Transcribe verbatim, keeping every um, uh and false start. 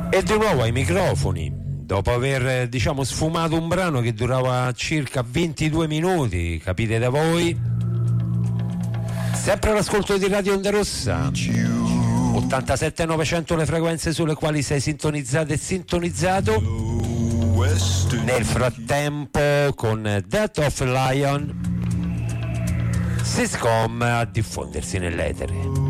E di nuovo ai microfoni, dopo aver diciamo sfumato un brano che durava circa ventidue minuti, capite da voi, sempre all'ascolto di Radio Onda Rossa, ottantasette novecento le frequenze sulle quali sei sintonizzato e sintonizzato. Nel frattempo con Death of a Lion si scom a diffondersi nell'etere.